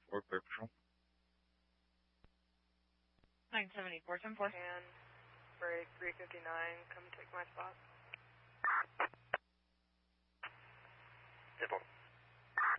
4 Clear Patrol. 970 474. And break 359, come take my spot.